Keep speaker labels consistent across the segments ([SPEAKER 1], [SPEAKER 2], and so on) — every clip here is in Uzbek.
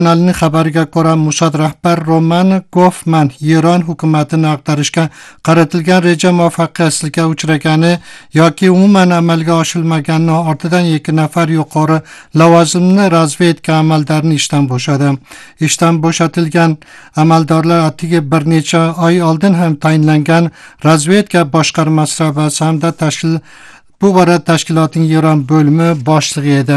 [SPEAKER 1] kanalining xabariga ko'ra, Mossad rahbari Roman Goffman Eron hukumatini ag'darishga qaratilgan reja muvaffaqiyatsizlikka uchragani yoki umuman amalga oshirilmagani ortidan 2 nafar yuqori lavozimli razvedka amaldorni ishdan bo'shadi. Ishdan bo'shatilgan amaldorlar atigi bir necha oy oldin ham tayinlangan razvedka boshqarmasi rahbari hamda bu borada tashkilotning Eron bo'limi boshlig'i edi.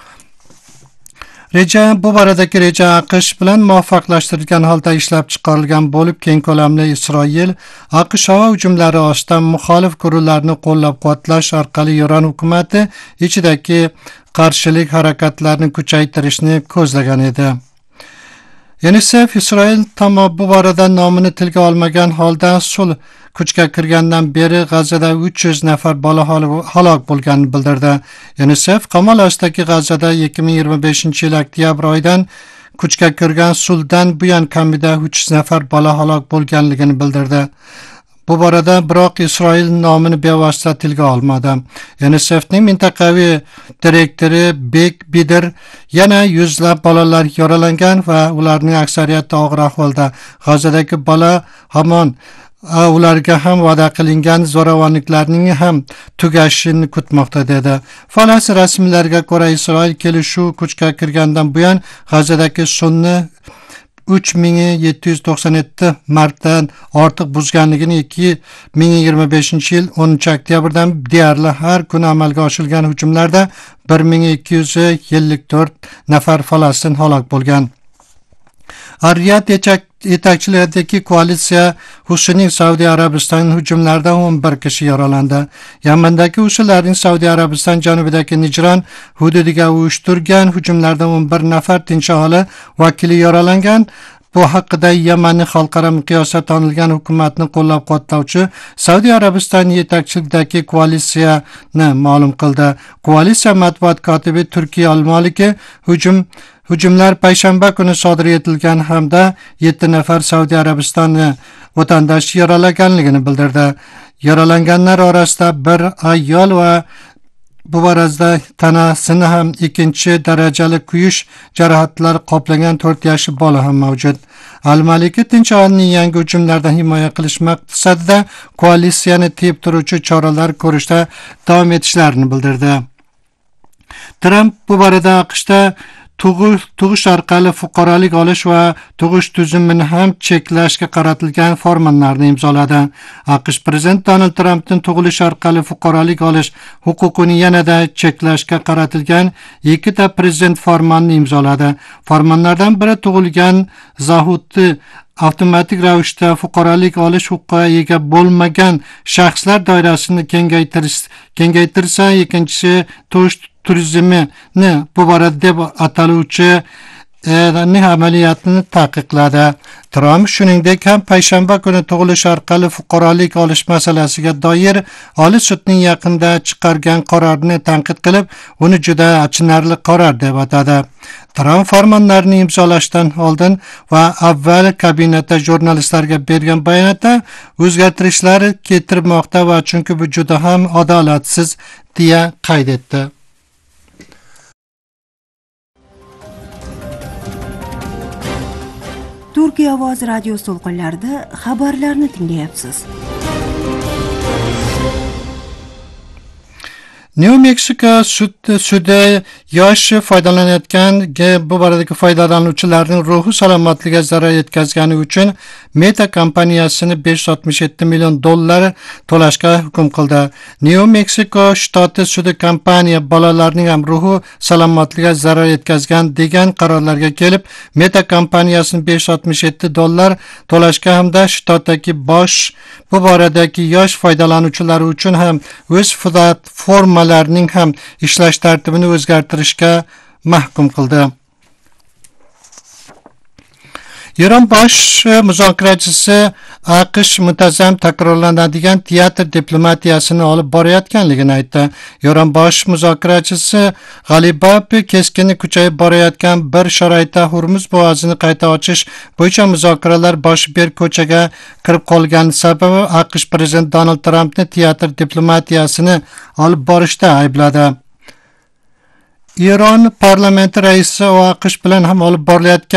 [SPEAKER 1] Bu boradagi reja AQSh bilan muvaffaqlashtirilgan holda ishlab chiqarilgan bo'lib, keng ko'lamli Isroil AQSh havo hujumlari ostidan muxolif guruhlarni qo'llab-quvvatlash orqali Eron hukumati ichidagi qarshilik harakatlarini kuchaytirishni ko'zlagan edi. UNICEF Isroil bu borada nomini tilga olmagan holda sulh kuchga kirgandan beri G'azada 300 nafar bola halok bo'lganini bildirdi. UNICEF qamal ostidagi G'azada 2025-yil oktyabr oyidan kuchga kirgan sulhdan buyon kamida 300 nafar bola halok bo'lganligini bildirdi. Bu borada biroq Isroil nomini bevosita tilga olmadi. UNICEFning mintaqaviy direktori Bek Bider yana yuzlab bolalar yaralangan va ularning aksariyati og'ir ahvolda. G'azadagi bola hamon ularga ham va'da qilingan zo'ravonliklarning ham tugashini kutmoqda dedi. Falastin rasmiylariga ko'ra, Isroil kelishuv kuchga kirgandan buyon G'azadagi sulhni 3797 martadan ortiq buzganligini 2025-yil 10 oktyabrdan deyarli har kuni amalga oshirilgan hujumlarda 1254 nafar Falastin halok bo'lgan. Ar-Riyad yetakchiligidagi koalitsiya Husining Saudiya Arabiston hujumlaridan 11 kishi yaralandi. Yamandagi Husilarning Saudiya Arabiston janubidagi Nijron hududiga uyushtirgan hujumlardan 11 nafar tinch aholi vakili yaralangan. Bu haqida Yamanning xalqaro miqyosda tanilgan hukumatni qo'llab-quvvatlovchi Saudiya Arabiston yetakchiligidagi koalitsiyani ma'lum qildi. Koalitsiya matbuot kotibi Turkiya Al-Maliki hujumlar payshanba kuni sodir etilgan hamda 7 nafar Saudiya Arabistoni vatandoshi yaralaganligini bildirdi. Yaralanganlar orasida bir ayol va bu borada tanasini ham 2-darajali kuyish jarohatlari qoplagan 4 yoshli bola ham mavjud. Al-Maliki tinch aholining yangi hujumlardan himoya qilish maqsadida koalitsiyani tiyib turuvchi choralar ko'rishda davom etishlarini bildirdi. Trump bu borada AQShda tug'ish orqali fuqarolik olish va tug'ish tuzumini ham cheklashga qaratilgan farmonlarni imzoladi. AQSh prezidenti Donald Trampning tug'ilish orqali fuqarolik olish huquqini yanada cheklashga qaratilgan 2 ta prezident farmonini imzoladi. Farmonlardan biri tug'ilgan zahoti avtomatik ravishda fuqarolik olish huquqiga ega bo'lmagan shaxslar doirasini kengaytirsa, ikkinchisi tug'ish turizmini bu borada deb ataluvchi amaliyotini taqiqladi. Trump shuningdek ham payshanba kuni tug'ilish orqali fuqarolik olish masalasiga doir Oliy sudning yaqinda chiqargan qarorini tanqid qilib, uni juda achinarli qaror deb atadi. Trump farmonlarni imzolashdan oldin va avval kabinetda jurnalistlarga bergan bayonotda o'zgartirishlar keltirmoqda va chunki bu juda ham adolatsiz deya qayd etdi.
[SPEAKER 2] Turkiya ovoz radio to'lqinlarida xabarlarni tinglayapsiz.
[SPEAKER 1] New Mexico sudi yosh foydalanayotgan bu boradagi foydalanuvchilarning ruhi salomatligiga zarar yetkazgani uchun Meta kompaniyasini $567 million to'lashga hukm qildi. New Mexico shtati sudi kompaniya bolalarning ham ruhi salomatligiga zarar yetkazgan degan qarorlarga kelib, Meta kompaniyasini $567 to'lashga hamda shtatdagi bu boradagi yosh foydalanuvchilar uchun ham o'z platformalarining ham ishlash tartibini o'zgartirishga mahkum qildi. Eron bosh muzokarachisi AQSh muntazam takrorlanadigan teatr diplomatiyasini olib borayotganligini aytdi. Eron bosh muzokarachisi G'alibab keskin kuchayib borayotgan bir sharoitda Hormuz bo'g'ozini qayta ochish bo'yicha muzokaralar bosh ber ko'chaga kirib qolgani sababi AQSh prezidenti Donald Trampni teatr diplomatiyasini olib borishda aybladi. Eron parlamenti raisi AQSh bilan ham olib borilayotgan